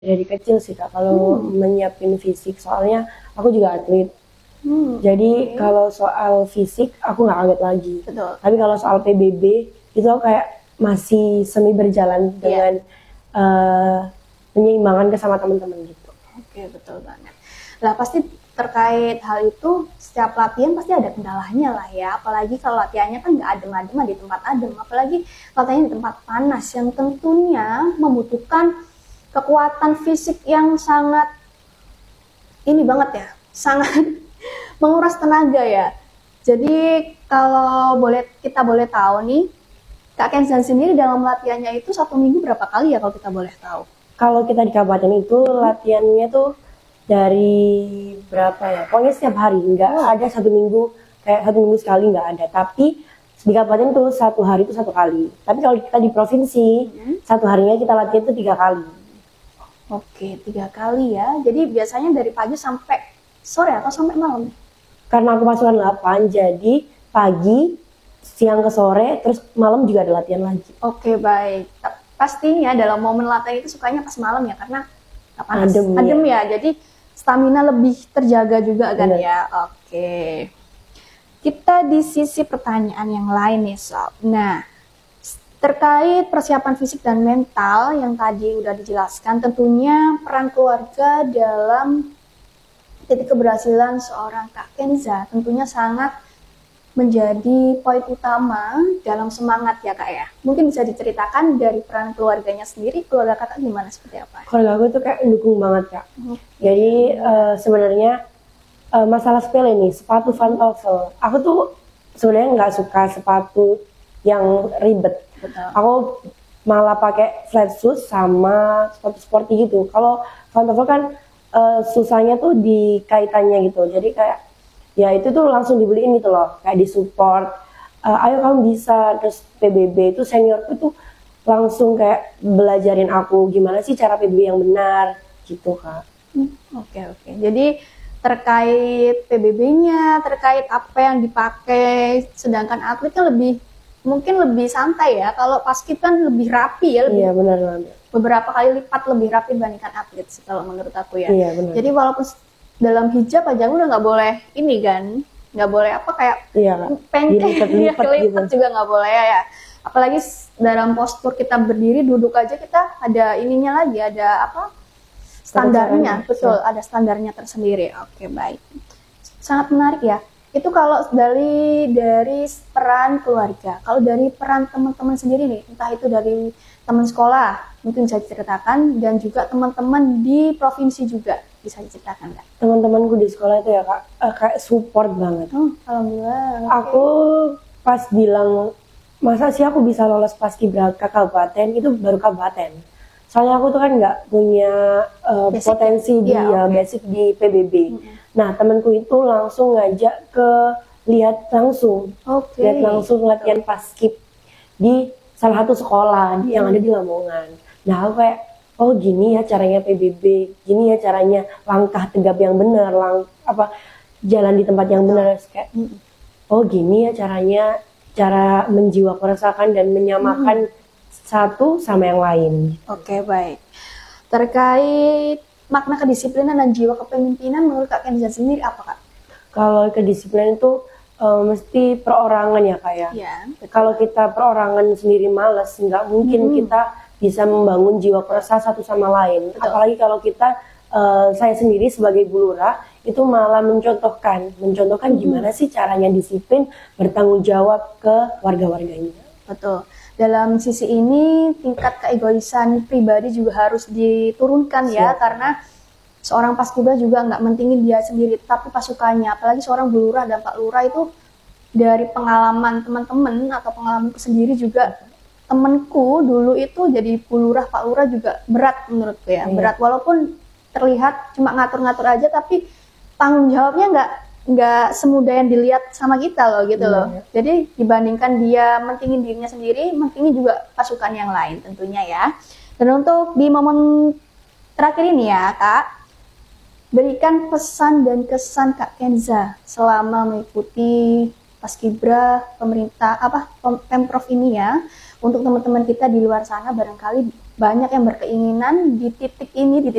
dari kecil sih Kak kalau menyiapin fisik, soalnya aku juga atlet. Jadi kalau soal fisik aku nggak kaget lagi. Betul. Tapi kalau soal PBB itu aku kayak masih semi berjalan dengan menyeimbangkan sama teman-teman gitu. Oke, betul banget. Lah pasti terkait hal itu setiap latihan pasti ada kendalanya lah ya, apalagi kalau latihannya kan nggak adem-adem di tempat adem, apalagi latihannya di tempat panas yang tentunya membutuhkan kekuatan fisik yang sangat ini banget ya, sangat menguras tenaga ya. Jadi kalau kita boleh tahu nih, Kak Kenzan sendiri dalam latihannya itu 1 minggu berapa kali ya kalau kita boleh tahu? Kalau kita di kabupaten itu latihannya tuh dari berapa ya? Pokoknya setiap hari, nggak ada 1 minggu kayak 1 minggu sekali, nggak ada. Tapi di kabupaten tuh 1 hari itu 1 kali. Tapi kalau kita di provinsi 1 harinya kita latihan tuh 3 kali. Oke, 3 kali ya. Jadi biasanya dari pagi sampai sore atau sampai malam? Karena aku pasukan 8, jadi pagi, siang ke sore, terus malam juga ada latihan lagi. Oke, baik. Pastinya dalam momen latihan itu sukanya pas malam ya, karena panas. Adem ya. Jadi stamina lebih terjaga juga kan ya. Oke. Kita di sisi pertanyaan yang lain nih Sob. Nah, terkait persiapan fisik dan mental yang tadi udah dijelaskan, tentunya peran keluarga dalam titik keberhasilan seorang Kak Kenza tentunya sangat menjadi poin utama dalam semangat ya Kak ya. Mungkin bisa diceritakan dari peran keluarganya sendiri, keluarga Kakak gimana, seperti apa? Keluarga aku tuh kayak mendukung banget Kak. Jadi sebenarnya masalah sepele nih, sepatu pantofel. Aku tuh sebenarnya nggak suka sepatu yang ribet. Betul. Aku malah pakai flat shoes sama sepatu sporty gitu. Kalau pantofel kan susahnya tuh di kaitannya gitu. Jadi kayak ya itu tuh langsung dibeliin gitu loh, kayak disupport. Ayo kamu bisa. Terus PBB itu seniorku tuh langsung kayak belajarin aku gimana sih cara PBB yang benar gitu Kak. Oke. Jadi terkait PBB-nya, terkait apa yang dipakai, sedangkan atlet kan mungkin lebih santai ya. Kalau paskib kan lebih rapi ya, Iya benar banget. Beberapa kali lipat lebih rapi dibandingkan atlet sih kalau menurut aku ya. Iya benar. Jadi walaupun dalam hijab aja udah nggak boleh ini kan, nggak boleh apa kayak pengkeh dilipat juga nggak boleh ya. Apalagi dalam postur kita berdiri duduk aja kita ada ininya lagi, ada apa standarnya, betul, ada standarnya tersendiri. Oke, baik, sangat menarik ya. Itu kalau dari peran keluarga. Kalau dari peran teman-teman sendiri nih, entah itu dari teman sekolah mungkin bisa diceritakan, dan juga teman-teman di provinsi juga bisa diceritakan nggak? Teman-temanku di sekolah itu ya Kak, kayak support banget. Alhamdulillah. Aku pas bilang masa sih aku bisa lolos paskibraka kabupaten, itu baru kabupaten. Soalnya aku tuh kan nggak punya potensi basic di PBB. Nah temanku itu langsung ngajak ke lihat langsung latihan paskib di salah satu sekolah yang ada di Lamongan. Nah aku kayak oh gini ya caranya PBB, gini ya caranya langkah tegap yang benar, jalan di tempat yang benar. Kayak oh gini ya caranya, cara menjiwarakan dan menyamakan satu sama yang lain. Oke, baik. Terkait makna kedisiplinan dan jiwa kepemimpinan menurut Kak Kenza sendiri apa Kak? Kalau kedisiplinan itu mesti perorangan ya Kak ya. Kalau kita perorangan sendiri malas, nggak mungkin kita bisa membangun jiwa perasa satu sama lain. Betul. Apalagi kalau kita, saya sendiri sebagai Bu Lurah itu malah mencontohkan gimana sih caranya disiplin, bertanggung jawab ke warga-warganya. Betul. Dalam sisi ini tingkat keegoisan pribadi juga harus diturunkan ya, karena seorang paskibra juga nggak mentingin dia sendiri, tapi pasukannya. Apalagi seorang Bu Lurah dan Pak Lurah itu dari pengalaman teman-teman atau pengalamanku sendiri juga, temanku dulu itu jadi Bu Lurah, Pak Lurah juga berat menurutku ya. Berat walaupun terlihat cuma ngatur-ngatur aja, tapi tanggung jawabnya nggak semudah yang dilihat sama kita loh gitu loh. Jadi dibandingkan dia mentingin dirinya sendiri, mentingin juga pasukan yang lain tentunya ya. Dan untuk di momen terakhir ini ya Kak, berikan pesan dan kesan Kak Kenza selama mengikuti paskibra pemerintah Pemprov ini ya, untuk teman-teman kita di luar sana barangkali banyak yang berkeinginan di titik ini, di